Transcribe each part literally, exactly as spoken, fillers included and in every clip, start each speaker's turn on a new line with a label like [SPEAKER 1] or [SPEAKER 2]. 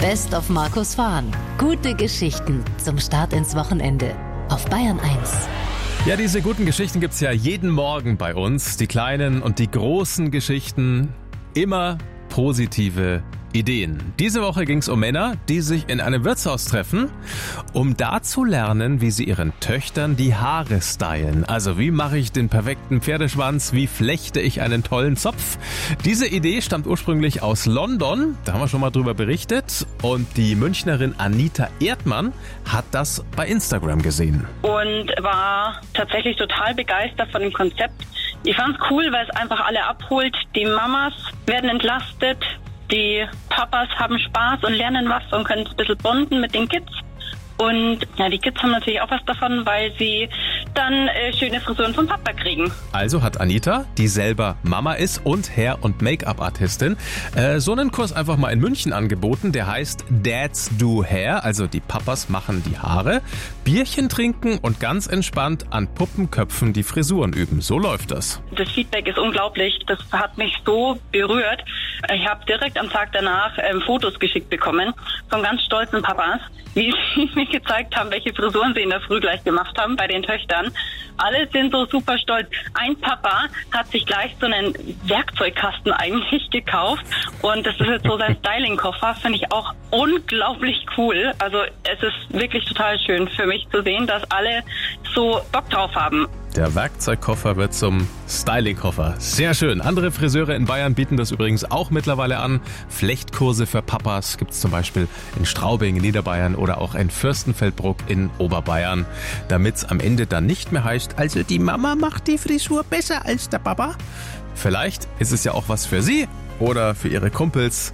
[SPEAKER 1] Best of Markus Fahn. Gute Geschichten zum Start ins Wochenende auf Bayern eins.
[SPEAKER 2] Ja, diese guten Geschichten gibt's ja jeden Morgen bei uns. Die kleinen und die großen Geschichten. Immer positive Ideen. Diese Woche ging's um Männer, die sich in einem Wirtshaus treffen, um da zu lernen, wie sie ihren Töchtern die Haare stylen. Also wie mache ich den perfekten Pferdeschwanz, wie flechte ich einen tollen Zopf. Diese Idee stammt ursprünglich aus London, da haben wir schon mal drüber berichtet. Und die Münchnerin Anita Erdmann hat das bei Instagram gesehen.
[SPEAKER 3] Und war tatsächlich total begeistert von dem Konzept. Ich fand's cool, weil es einfach alle abholt. Die Mamas werden entlastet. Die Papas haben Spaß und lernen was und können ein bisschen bonden mit den Kids. Und ja, die Kids haben natürlich auch was davon, weil sie dann äh, schöne Frisuren vom Papa kriegen.
[SPEAKER 2] Also hat Anita, die selber Mama ist und Hair- und Make-up-Artistin, äh, so einen Kurs einfach mal in München angeboten. Der heißt Dads Do Hair, also die Papas machen die Haare, Bierchen trinken und ganz entspannt an Puppenköpfen die Frisuren üben. So läuft das.
[SPEAKER 3] Das Feedback ist unglaublich. Das hat mich so berührt. Ich habe direkt am Tag danach ähm, Fotos geschickt bekommen von ganz stolzen Papas, wie sie mir gezeigt haben, welche Frisuren sie in der Früh gleich gemacht haben bei den Töchtern. Alle sind so super stolz. Ein Papa hat sich gleich so einen Werkzeugkasten eigentlich gekauft und das ist jetzt so sein Styling-Koffer. Finde ich auch unglaublich cool. Also es ist wirklich total schön für mich zu sehen, dass alle so Bock drauf haben.
[SPEAKER 2] Der Werkzeugkoffer wird zum Styling-Koffer. Sehr schön. Andere Friseure in Bayern bieten das übrigens auch mittlerweile an. Flechtkurse für Papas gibt es zum Beispiel in Straubing in Niederbayern oder auch in Fürstenfeldbruck in Oberbayern. Damit es am Ende dann nicht mehr heißt, also die Mama macht die Frisur besser als der Papa. Vielleicht ist es ja auch was für Sie oder für Ihre Kumpels.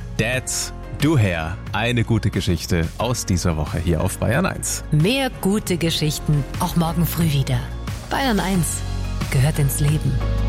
[SPEAKER 2] Dads Do Hair. Eine gute Geschichte aus dieser Woche hier auf Bayern eins.
[SPEAKER 1] Mehr gute Geschichten auch morgen früh wieder. Bayern eins gehört ins Leben.